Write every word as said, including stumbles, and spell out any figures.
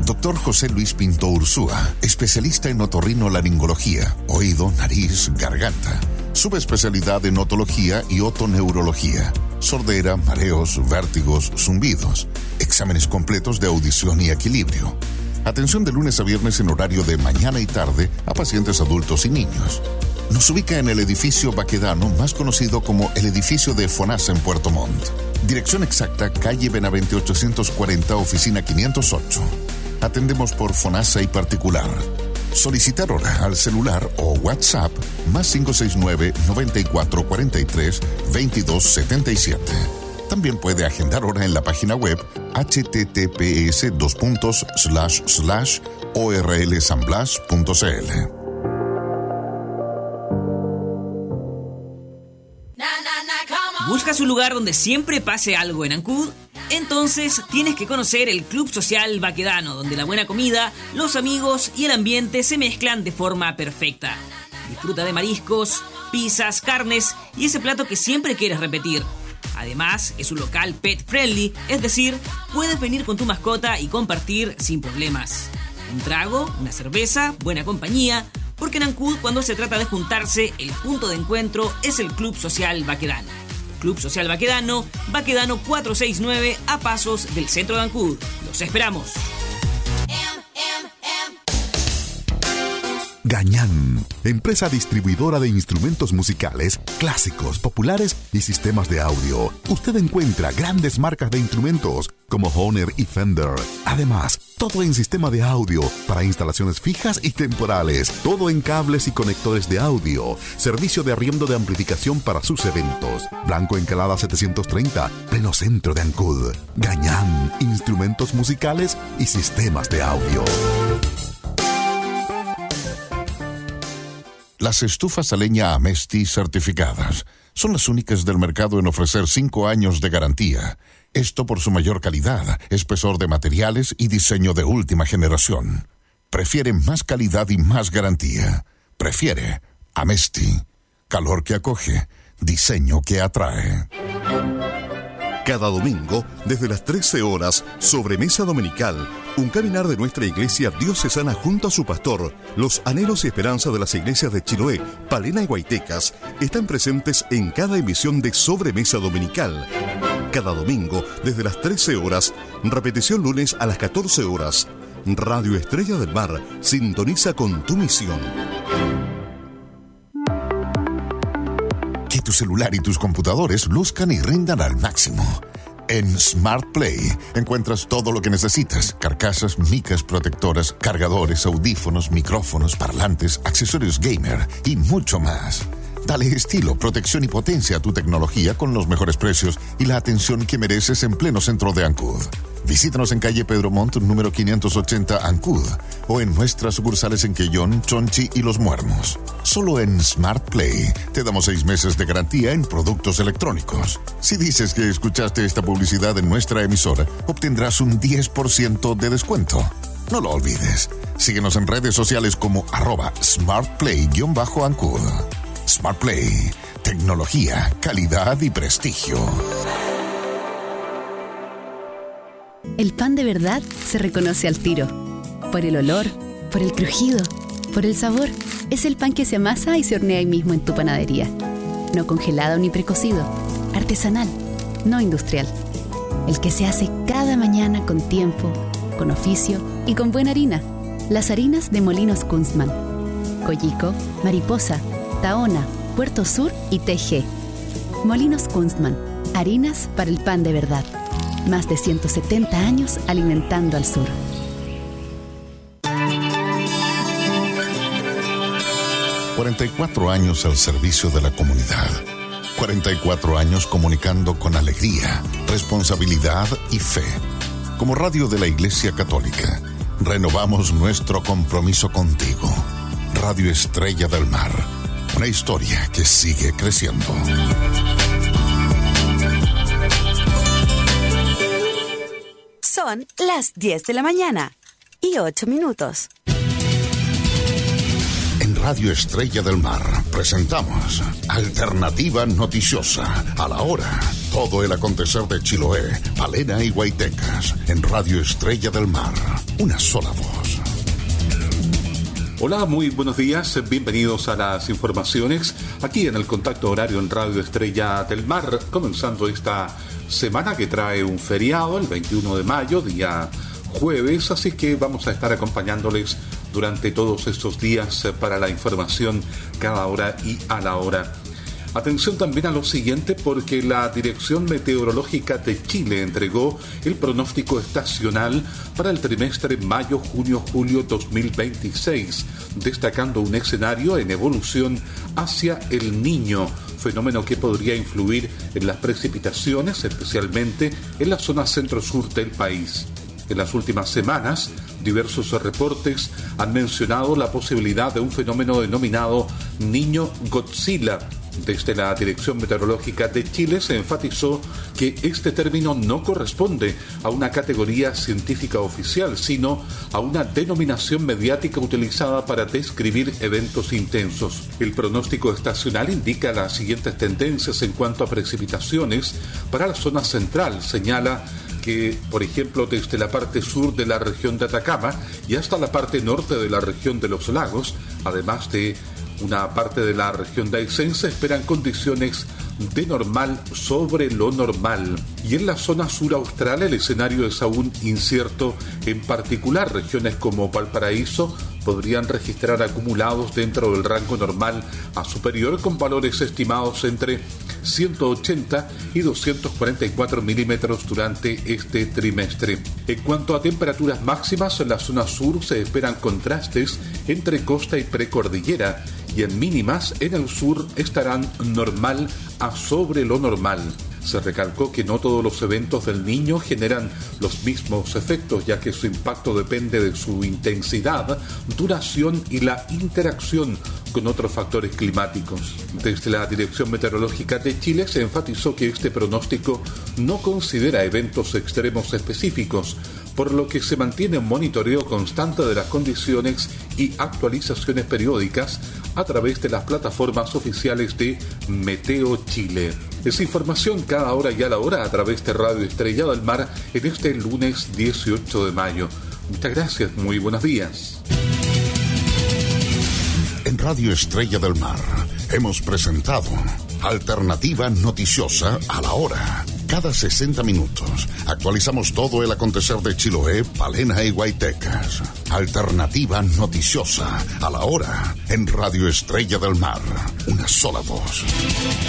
Doctor José Luis Pinto Ursúa, especialista en otorrinolaringología, oído, nariz, garganta. Subespecialidad en otología y otoneurología. Sordera, mareos, vértigos, zumbidos. Exámenes completos de audición y equilibrio. Atención de lunes a viernes en horario de mañana y tarde a pacientes adultos y niños. Nos ubica en el edificio Baquedano, más conocido como el edificio de FONASA en Puerto Montt. Dirección exacta, calle Benavente ochocientos cuarenta, oficina quinientos ocho. Atendemos por FONASA y particular. Solicitar hora al celular o WhatsApp más cinco seis nueve, noventa y cuatro, cuarenta y tres, veintidós setenta y siete. También puede agendar hora en la página web https dos puntos slash slash orlsanblas punto cl. ¿Buscas un lugar donde siempre pase algo en Ancud? Entonces tienes que conocer el Club Social Baquedano, donde la buena comida, los amigos y el ambiente se mezclan de forma perfecta. Disfruta de mariscos, pizzas, carnes y ese plato que siempre quieres repetir. Además, es un local pet friendly, es decir, puedes venir con tu mascota y compartir sin problemas. Un trago, una cerveza, buena compañía, porque en Ancud, cuando se trata de juntarse, el punto de encuentro es el Club Social Baquedano. Club Social Baquedano, Baquedano cuatrocientos sesenta y nueve, a pasos del centro de Ancud. Los esperamos. Gañán, empresa distribuidora de instrumentos musicales, clásicos, populares y sistemas de audio. Usted encuentra grandes marcas de instrumentos como Hohner y Fender. Además, todo en sistema de audio para instalaciones fijas y temporales. Todo en cables y conectores de audio. Servicio de arriendo de amplificación para sus eventos. Blanco Encalada setecientos treinta, pleno centro de Ancud. Gañán, instrumentos musicales y sistemas de audio. Las estufas a leña Amesti certificadas son las únicas del mercado en ofrecer cinco años de garantía. Esto por su mayor calidad, espesor de materiales y diseño de última generación. Prefiere más calidad y más garantía. Prefiere Amesti. Calor que acoge, diseño que atrae. Cada domingo, desde las trece horas, sobremesa dominical, un caminar de nuestra iglesia diocesana junto a su pastor. Los anhelos y esperanzas de las iglesias de Chiloé, Palena y Guaitecas están presentes en cada emisión de sobremesa dominical. Cada domingo, desde las trece horas, repetición lunes a las catorce horas. Radio Estrella del Mar sintoniza con tu misión. Que tu celular y tus computadores luzcan y rindan al máximo. En Smart Play encuentras todo lo que necesitas: carcasas, micas protectoras, cargadores, audífonos, micrófonos, parlantes, accesorios gamer y mucho más. Dale estilo, protección y potencia a tu tecnología con los mejores precios y la atención que mereces en pleno centro de Ancud. Visítanos en calle Pedro Montt, número quinientos ochenta, Ancud, o en nuestras sucursales en Quellón, Chonchi y Los Muermos. Solo en Smart Play te damos seis meses de garantía en productos electrónicos. Si dices que escuchaste esta publicidad en nuestra emisora, obtendrás un diez por ciento de descuento. No lo olvides. Síguenos en redes sociales como arroba smartplay-ancud. Smart Play, tecnología, calidad y prestigio. El pan de verdad se reconoce al tiro. Por el olor, por el crujido, por el sabor. Es el pan que se amasa y se hornea ahí mismo en tu panadería. No congelado ni precocido. Artesanal, no industrial. El que se hace cada mañana con tiempo, con oficio y con buena harina. Las harinas de Molinos Kunstmann. Collico, Mariposa, Tahona, Puerto Sur y T G. Molinos Kunstmann. Harinas para el pan de verdad. Más de ciento setenta años alimentando al sur. cuarenta y cuatro años al servicio de la comunidad. cuarenta y cuatro años comunicando con alegría, responsabilidad y fe. Como radio de la Iglesia Católica, renovamos nuestro compromiso contigo. Radio Estrella del Mar. Una historia que sigue creciendo. Son las diez de la mañana y ocho minutos. En Radio Estrella del Mar presentamos Alternativa Noticiosa, a la hora, todo el acontecer de Chiloé, Palena y Guaytecas en Radio Estrella del Mar. Una sola voz. Hola, muy buenos días. Bienvenidos a las informaciones aquí en el Contacto Horario en Radio Estrella del Mar, comenzando esta semana que trae un feriado, el veintiuno de mayo, día jueves, así que vamos a estar acompañándoles durante todos estos días para la información cada hora y a la hora. Atención también a lo siguiente, porque la Dirección Meteorológica de Chile entregó el pronóstico estacional para el trimestre mayo, junio, julio dos mil veintiséis, destacando un escenario en evolución hacia el Niño, fenómeno que podría influir en las precipitaciones, especialmente en la zona centro-sur del país. En las últimas semanas, diversos reportes han mencionado la posibilidad de un fenómeno denominado Niño Godzilla. Desde la Dirección Meteorológica de Chile se enfatizó que este término no corresponde a una categoría científica oficial, sino a una denominación mediática utilizada para describir eventos intensos. El pronóstico estacional indica las siguientes tendencias en cuanto a precipitaciones para la zona central. Señala que, por ejemplo, desde la parte sur de la región de Atacama y hasta la parte norte de la región de los lagos, además de una parte de la región de Aysén, se esperan condiciones de normal sobre lo normal. Y en la zona sur austral el escenario es aún incierto. En particular, regiones como Valparaíso podrían registrar acumulados dentro del rango normal a superior, con valores estimados entre ciento ochenta y doscientos cuarenta y cuatro milímetros durante este trimestre. En cuanto a temperaturas máximas, en la zona sur se esperan contrastes entre costa y precordillera, y en mínimas en el sur estarán normal a sobre lo normal. Se recalcó que no todos los eventos del Niño generan los mismos efectos, ya que su impacto depende de su intensidad, duración y la interacción con otros factores climáticos. Desde la Dirección Meteorológica de Chile se enfatizó que este pronóstico no considera eventos extremos específicos, por lo que se mantiene un monitoreo constante de las condiciones y actualizaciones periódicas a través de las plataformas oficiales de Meteo Chile. Esa información cada hora y a la hora a través de Radio Estrella del Mar en este lunes dieciocho de mayo. Muchas gracias, muy buenos días. En Radio Estrella del Mar hemos presentado Alternativa Noticiosa a la Hora. Cada sesenta minutos actualizamos todo el acontecer de Chiloé, Palena y Guaytecas. Alternativa Noticiosa a la Hora en Radio Estrella del Mar. Una sola voz.